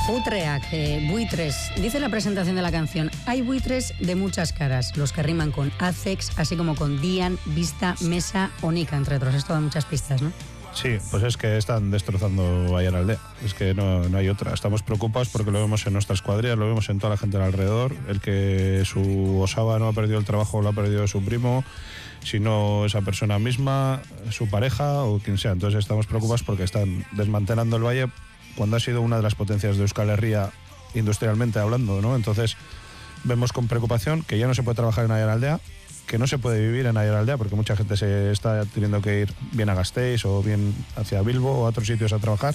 Utreac, buitres. Dice la presentación de la canción, hay buitres de muchas caras, los que riman con Acex, así como con Dian, Vista, Mesa o Nica, entre otros. Esto da muchas pistas, ¿no? Sí, pues es que están destrozando Aiaraldea. Es que no hay otra. Estamos preocupados porque lo vemos en nuestras cuadrillas, lo vemos en toda la gente alrededor. El que su osaba no ha perdido el trabajo, lo ha perdido su primo, sino esa persona misma, su pareja o quien sea. Entonces estamos preocupados porque están desmantelando el valle cuando ha sido una de las potencias de Euskal Herria industrialmente hablando, ¿no? Entonces vemos con preocupación que ya no se puede trabajar en Aiaraldea, que no se puede vivir en Aiaraldea porque mucha gente se está teniendo que ir bien a Gasteiz o bien hacia Bilbo o a otros sitios a trabajar,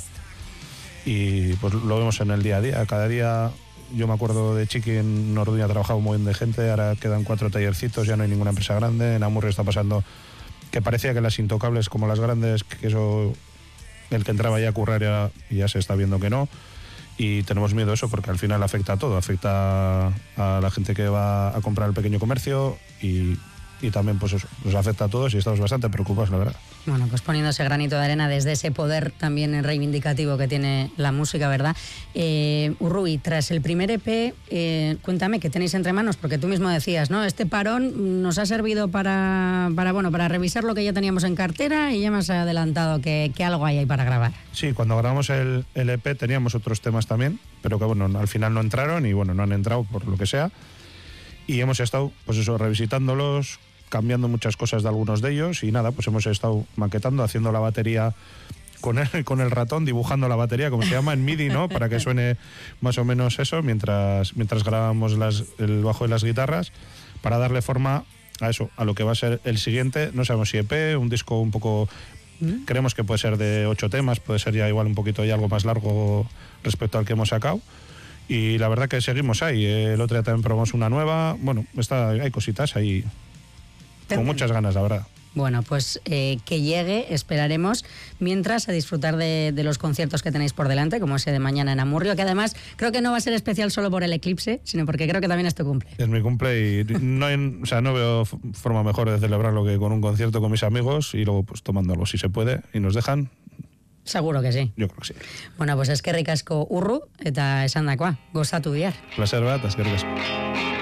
y pues lo vemos en el día a día. Cada día, yo me acuerdo de Chiqui, en Orduña ha trabajado un montón de gente, ahora quedan 4 tallercitos, ya no hay ninguna empresa grande. En Amurrio está pasando que parecía que las intocables como las grandes, que eso, el que entraba ya a currar ya se está viendo que no. Y tenemos miedo de eso porque al final afecta a todo, afecta a la gente que va a comprar el pequeño comercio y también pues eso, nos afecta a todos y estamos bastante preocupados, la verdad. Bueno, pues poniéndose granito de arena desde ese poder también reivindicativo que tiene la música, ¿verdad? Urruy, tras el primer EP, cuéntame qué tenéis entre manos, porque tú mismo decías, ¿no? Este parón nos ha servido para revisar lo que ya teníamos en cartera y ya me has adelantado que algo hay ahí para grabar. Sí, cuando grabamos el EP teníamos otros temas también, pero que bueno, al final no entraron y bueno, no han entrado por lo que sea. Y hemos estado, pues eso, revisitándolos, cambiando muchas cosas de algunos de ellos y nada, pues hemos estado maquetando, haciendo la batería con el ratón, dibujando la batería, como se llama, en MIDI, ¿no? Para que suene más o menos eso, mientras grabamos el bajo y las guitarras, para darle forma a eso, a lo que va a ser el siguiente. No sabemos si EP, un disco un poco... Creemos que puede ser de 8 temas, puede ser ya igual un poquito ya algo más largo respecto al que hemos sacado. Y la verdad que seguimos ahí. El otro día también probamos una nueva. Bueno, hay cositas ahí con muchas ganas, la verdad. Bueno, pues que llegue, esperaremos, mientras a disfrutar de los conciertos que tenéis por delante, como ese de mañana en Amurrio, que además creo que no va a ser especial solo por el eclipse, sino porque creo que también es tu cumple. Es mi cumple y no veo forma mejor de celebrarlo que con un concierto con mis amigos y luego pues tomando algo si se puede y nos dejan. Seguro que sí. Yo creo que sí. Bueno, pues eskerrik asko Urru eta esandakoa, gozatu bihar. Placer bat, eskerrik asko.